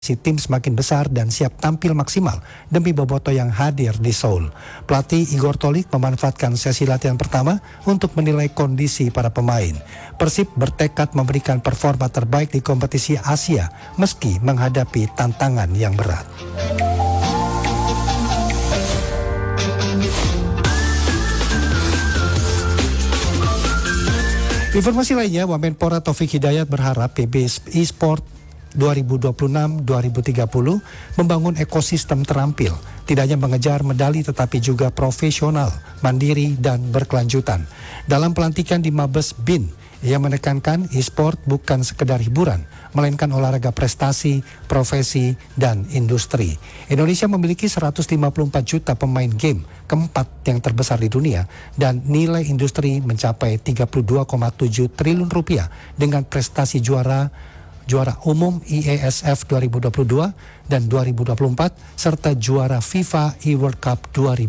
Si tim semakin besar dan siap tampil maksimal demi boboto yang hadir di Seoul. Pelatih Igor Tolik memanfaatkan sesi latihan pertama untuk menilai kondisi para pemain. Persib bertekad memberikan performa terbaik di kompetisi Asia meski menghadapi tantangan yang berat. Informasi lainnya, Wamenpora Taufik Hidayat berharap PB Esport 2026-2030 membangun ekosistem terampil, tidak hanya mengejar medali tetapi juga profesional, mandiri dan berkelanjutan. Dalam pelantikan di Mabes BIN, ia menekankan e-sport bukan sekedar hiburan, melainkan olahraga prestasi, profesi, dan industri. Indonesia memiliki 154 juta pemain game, keempat yang terbesar di dunia, dan nilai industri mencapai 32,7 triliun rupiah dengan prestasi juara umum IESF 2022 dan 2024 serta juara FIFA eWorld Cup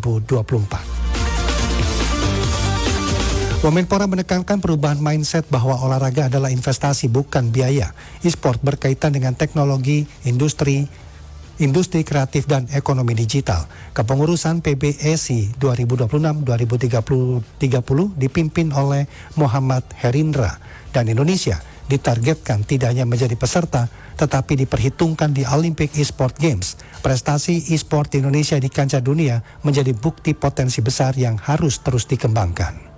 2024. Wamenpora menekankan perubahan mindset bahwa olahraga adalah investasi bukan biaya. E-sport berkaitan dengan teknologi, industri kreatif dan ekonomi digital. Kepengurusan PBSI 2026-2030 dipimpin oleh Muhammad Herindra dan Indonesia ditargetkan tidak hanya menjadi peserta, tetapi diperhitungkan di Olympic Esport Games. Prestasi e-sport Indonesia di kancah dunia menjadi bukti potensi besar yang harus terus dikembangkan.